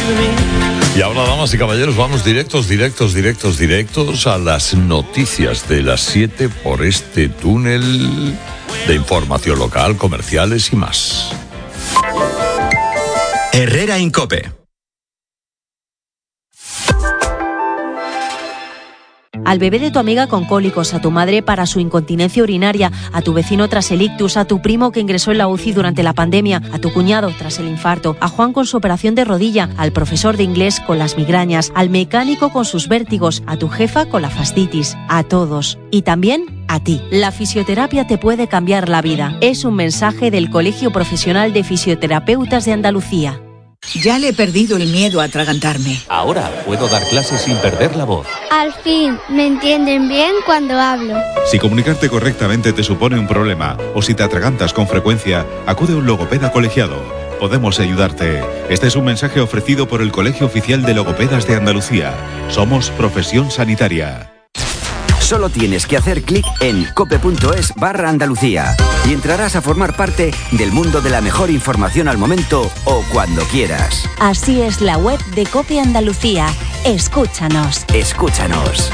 Y ahora, damas y caballeros, vamos directos a las noticias de las 7 por este túnel de información local, comerciales y más. Herrera en COPE. Al bebé de tu amiga con cólicos, a tu madre para su incontinencia urinaria, a tu vecino tras el ictus, a tu primo que ingresó en la UCI durante la pandemia, a tu cuñado tras el infarto, a Juan con su operación de rodilla, al profesor de inglés con las migrañas, al mecánico con sus vértigos, a tu jefa con la fascitis, a todos. Y también a ti. La fisioterapia te puede cambiar la vida. Es un mensaje del Colegio Profesional de Fisioterapeutas de Andalucía. Ya le he perdido el miedo a atragantarme. Ahora puedo dar clases sin perder la voz. Al fin, me entienden bien cuando hablo. Si comunicarte correctamente te supone un problema o si te atragantas con frecuencia, acude a un logopeda colegiado. Podemos ayudarte. Este es un mensaje ofrecido por el Colegio Oficial de Logopedas de Andalucía. Somos profesión sanitaria. Solo tienes que hacer clic en cope.es/Andalucía y entrarás a formar parte del mundo de la mejor información al momento o cuando quieras. Así es la web de COPE Andalucía. Escúchanos. Escúchanos.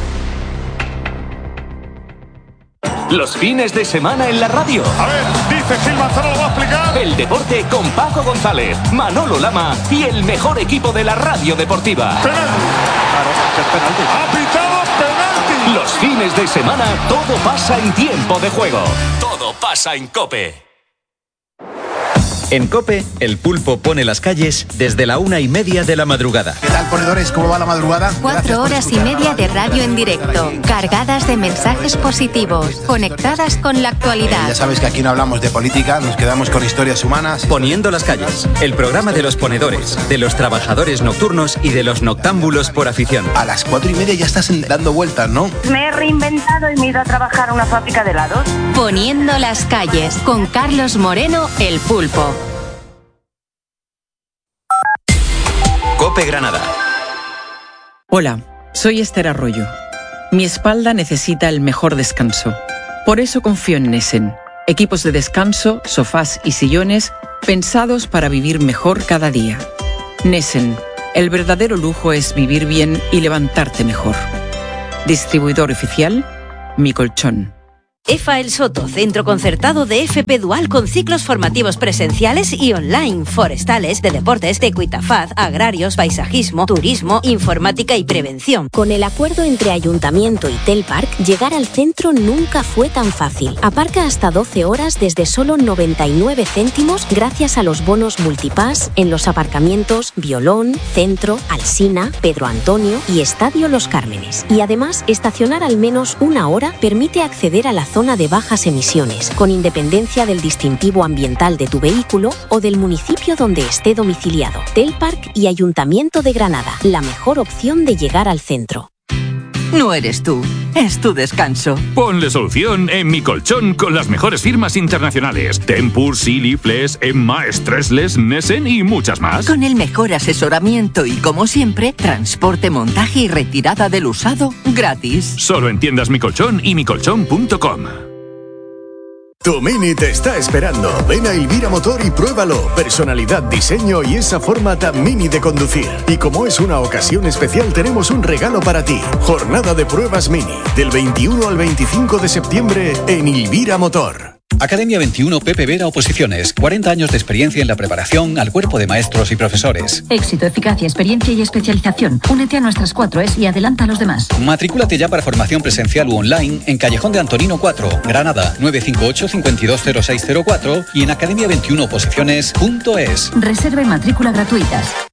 Los fines de semana en la radio. A ver, dice Gil Manzano, lo va a explicar. El deporte con Paco González, Manolo Lama y el mejor equipo de la radio deportiva. Penalti. Claro, es penalti. Ha pitado penalti. Los fines de semana todo pasa en tiempo de juego. Todo pasa en COPE. En COPE, el pulpo pone las calles desde la 1:30 de la madrugada. ¿Qué tal, ponedores? ¿Cómo va la madrugada? 4 horas y media de radio en directo, cargadas de mensajes positivos, conectadas con la actualidad. Ya sabes que aquí no hablamos de política, nos quedamos con historias humanas. Poniendo las calles, el programa de los ponedores, de los trabajadores nocturnos y de los noctámbulos por afición. A las 4:30 ya estás dando vueltas, ¿no? Me he reinventado y me he ido a trabajar a una fábrica de helados. Poniendo las calles, con Carlos Moreno, el pulpo. COPE Granada. Hola, soy Esther Arroyo. Mi espalda necesita el mejor descanso. Por eso confío en Nessen. Equipos de descanso, sofás y sillones pensados para vivir mejor cada día. Nessen. El verdadero lujo es vivir bien y levantarte mejor. Distribuidor oficial, Mi Colchón. EFA El Soto, centro concertado de FP Dual con ciclos formativos presenciales y online, forestales, de deportes, de Equitafaz, agrarios, paisajismo, turismo, informática y prevención. Con el acuerdo entre Ayuntamiento y Telpark, llegar al centro nunca fue tan fácil. Aparca hasta 12 horas desde solo 99 céntimos gracias a los bonos Multipass en los aparcamientos Violón, Centro, Alsina, Pedro Antonio y Estadio Los Cármenes. Y además, estacionar al menos una hora permite acceder a la zona de bajas emisiones, con independencia del distintivo ambiental de tu vehículo o del municipio donde esté domiciliado. Telpark y Ayuntamiento de Granada, la mejor opción de llegar al centro. No eres tú, es tu descanso. Ponle solución en Mi Colchón con las mejores firmas internacionales. Tempur, Sealy, Flex, Emma, Stressless, Nessen y muchas más. Con el mejor asesoramiento y, como siempre, transporte, montaje y retirada del usado gratis. Solo en tiendas Mi Colchón y micolchón.com. Tu Mini te está esperando. Ven a Elvira Motor y pruébalo. Personalidad, diseño y esa forma tan mini de conducir. Y como es una ocasión especial, tenemos un regalo para ti. Jornada de pruebas Mini, del 21 al 25 de septiembre en Elvira Motor. Academia 21 Pepe Vera Oposiciones. 40 años de experiencia en la preparación al cuerpo de maestros y profesores. Éxito, eficacia, experiencia y especialización. Únete a nuestras 4Es y adelanta a los demás. Matricúlate ya para formación presencial u online en Callejón de Antonino 4, Granada, 958-520604 y en academia21oposiciones.es. Reserva y matrícula gratuitas.